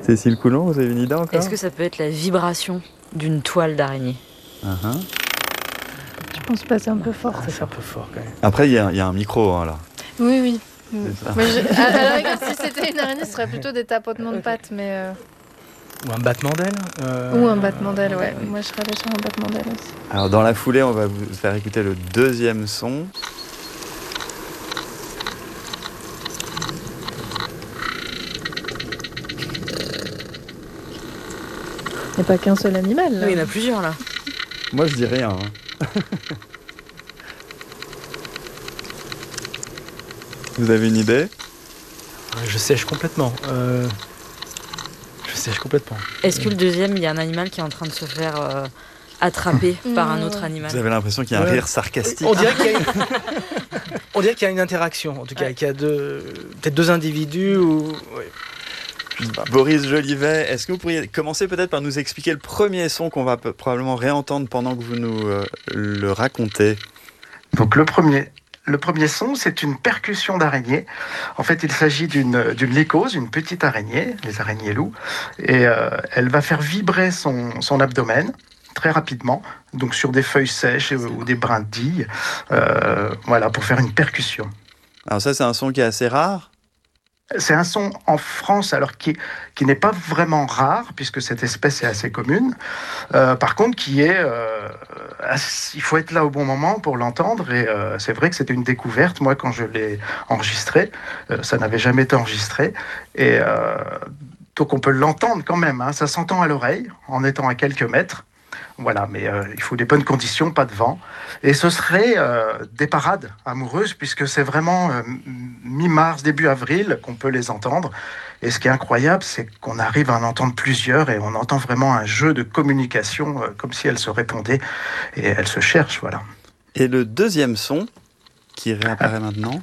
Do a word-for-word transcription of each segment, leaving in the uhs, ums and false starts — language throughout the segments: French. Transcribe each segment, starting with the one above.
Cécile Coulon, vous avez une idée encore? Est-ce que ça peut être la vibration d'une toile d'araignée? uh-huh. Je pense pas, c'est un peu fort. Ah, c'est un peu fort quand même. Après, il y, y a un micro, hein, là. Oui, oui. C'est ça. Mais je, à, à la rigueur, si c'était une araignée, ce serait plutôt des tapotements de pattes, mais... Euh... Ou un battement d'aile euh... Ou un battement d'aile, ouais. Moi, je serais allée sur un battement d'aile aussi. Alors, dans la foulée, on va vous faire écouter le deuxième son. Il n'y a pas qu'un seul animal, là. Oui, il y en a plusieurs, là. Moi, je dis rien. Hein. Vous avez une idée? Je sèche complètement. Euh... Je sèche complètement. Est-ce que le deuxième, il y a un animal qui est en train de se faire euh, attraper par un autre animal? Vous avez l'impression qu'il y a un Ouais. rire sarcastique. On dirait qu'il y a une... On dirait qu'il y a une interaction, en tout cas, Ouais. qu'il y a deux... peut-être deux individus ou... Ouais. Boris Jolivet, est-ce que vous pourriez commencer peut-être par nous expliquer le premier son qu'on va p- probablement réentendre pendant que vous nous euh, le racontez? Donc le premier, le premier son, c'est une percussion d'araignée. En fait, il s'agit d'une, d'une lycose, une petite araignée, les araignées loups, et euh, elle va faire vibrer son, son abdomen très rapidement, donc sur des feuilles sèches ou, ou des brindilles, euh, voilà, pour faire une percussion. Alors ça, c'est un son qui est assez rare. C'est un son en France, alors qui, qui n'est pas vraiment rare, puisque cette espèce est assez commune. Euh, par contre, qui est, euh, assez- il faut être là au bon moment pour l'entendre. Et euh, c'est vrai que c'était une découverte. Moi, quand je l'ai enregistré, euh, ça n'avait jamais été enregistré. Et euh, donc, on peut l'entendre quand même. Hein. Ça s'entend à l'oreille, en étant à quelques mètres. Voilà, mais euh, il faut des bonnes conditions, pas de vent. Et ce serait euh, des parades amoureuses, puisque c'est vraiment euh, mi-mars, début avril qu'on peut les entendre. Et ce qui est incroyable, c'est qu'on arrive à en entendre plusieurs et on entend vraiment un jeu de communication, euh, comme si elles se répondaient et elles se cherchent, voilà. Et le deuxième son, qui réapparaît maintenant.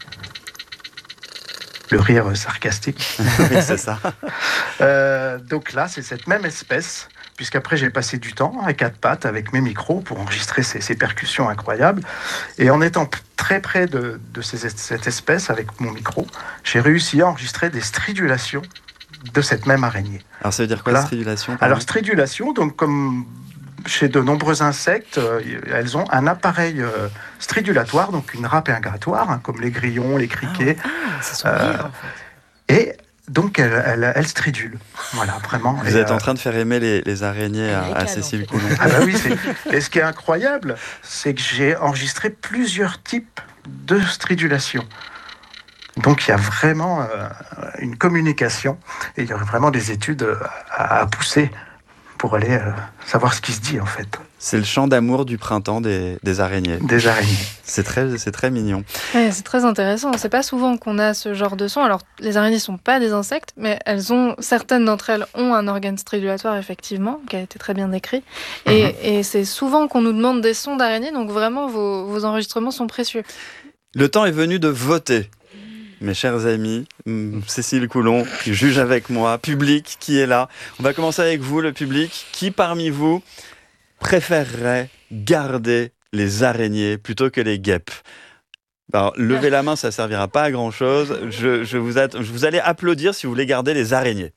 Le rire sarcastique. Oui, c'est ça. Euh, donc là, c'est cette même espèce, puisqu'après j'ai passé du temps à quatre pattes avec mes micros pour enregistrer ces, ces percussions incroyables. Et en étant p- très près de, de ces- cette espèce avec mon micro, j'ai réussi à enregistrer des stridulations de cette même araignée. Alors ça veut dire quoi, Là. stridulation? pardon Alors stridulation, donc comme chez de nombreux insectes, euh, elles ont un appareil euh, stridulatoire, donc une râpe ingratoire, hein, comme les grillons, les criquets. Ah, c'est son Euh, rire, en fait. Et donc, elle, elle, elle stridule. Voilà, vraiment. Vous Et, êtes euh, en train de faire aimer les, les araignées à, Elle à ricane, Cécile en fait. Coulon. Ah bah oui, c'est... Et ce qui est incroyable, c'est que j'ai enregistré plusieurs types de stridulation. Donc il y a vraiment euh, une communication et il y aurait vraiment des études euh, à, à pousser pour aller euh, savoir ce qui se dit en fait, C'est le chant d'amour du printemps des, des araignées. des araignées. C'est très, c'est très mignon. Ouais, c'est très intéressant. C'est pas souvent qu'on a ce genre de son. Alors, les araignées sont pas des insectes, mais elles ont, certaines d'entre elles ont un organe stridulatoire, effectivement, qui a été très bien décrit. Et, Mhm. et c'est souvent qu'on nous demande des sons d'araignées, donc vraiment, vos, vos enregistrements sont précieux. Le temps est venu de voter. Mes chers amis, hum, Cécile Coulon, qui juge avec moi, public qui est là. On va commencer avec vous, le public. Qui parmi vous préférerait garder les araignées plutôt que les guêpes? Alors, levez la main, ça ne servira pas à grand-chose. Je, je vous att- je vous allez applaudir si vous voulez garder les araignées.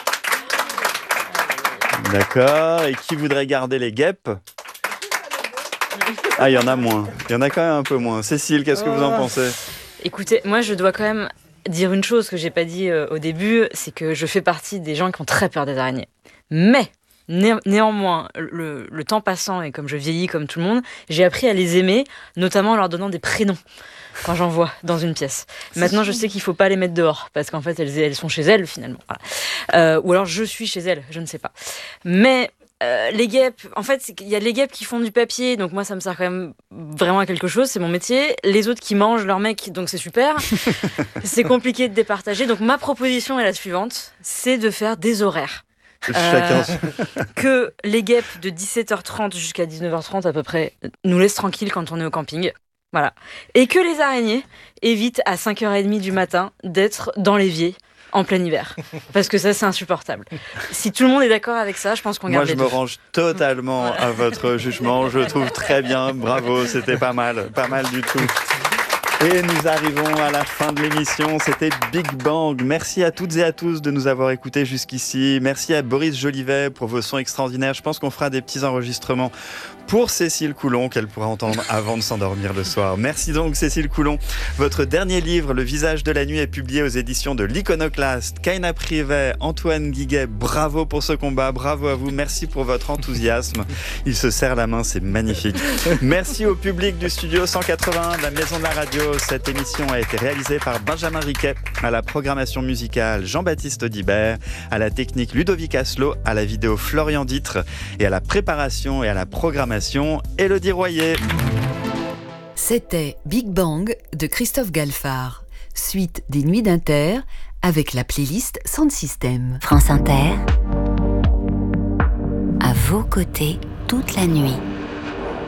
D'accord. Et qui voudrait garder les guêpes? Ah, il y en a moins. Il y en a quand même un peu moins. Cécile, qu'est-ce que vous en pensez? Écoutez, moi, je dois quand même dire une chose que j'ai pas dit euh, au début, c'est que je fais partie des gens qui ont très peur des araignées. Mais, né- néanmoins, le, le temps passant et comme je vieillis comme tout le monde, j'ai appris à les aimer, notamment en leur donnant des prénoms quand j'en vois dans une pièce. Maintenant, je sais qu'il faut pas les mettre dehors parce qu'en fait, elles, elles sont chez elles finalement. Voilà. Euh, ou alors, je suis chez elles, je ne sais pas. Mais Euh, les guêpes, en fait, il y a les guêpes qui font du papier, donc moi ça me sert quand même vraiment à quelque chose, c'est mon métier. Les autres qui mangent leur mec, donc c'est super. C'est compliqué de départager, donc ma proposition est la suivante, c'est de faire des horaires. Chacun. Euh, que les guêpes de dix-sept heures trente jusqu'à dix-neuf heures trente à peu près nous laissent tranquilles quand on est au camping. Voilà. Et que les araignées évitent à cinq heures trente du matin d'être dans l'évier en plein hiver. Parce que ça, c'est insupportable. Si tout le monde est d'accord avec ça, je pense qu'on Moi, garde je les me deux. range totalement à votre jugement. Je trouve très bien. Bravo, c'était pas mal. Pas mal du tout. Et nous arrivons à la fin de l'émission, c'était Big Bang. Merci à toutes et à tous de nous avoir écoutés jusqu'ici. Merci à Boris Jolivet pour vos sons extraordinaires. Je pense qu'on fera des petits enregistrements pour Cécile Coulon qu'elle pourra entendre avant de s'endormir le soir. Merci donc Cécile Coulon. Votre dernier livre, Le visage de la nuit, est publié aux éditions de l'Iconoclaste. Kaina Privet, Antoine Guiguet, bravo pour ce combat, bravo à vous, merci pour votre enthousiasme. Il se serre la main, c'est magnifique. Merci au public du studio cent quatre-vingt-un de la Maison de la Radio. Cette émission a été réalisée par Benjamin Riquet, à la programmation musicale Jean-Baptiste Audibert, à la technique Ludovic Asselot, à la vidéo Florian Ditre et à la préparation et à la programmation Élodie Royer. C'était Big Bang de Christophe Galfard, suite des Nuits d'Inter avec la playlist Sound System. France Inter, à vos côtés toute la nuit.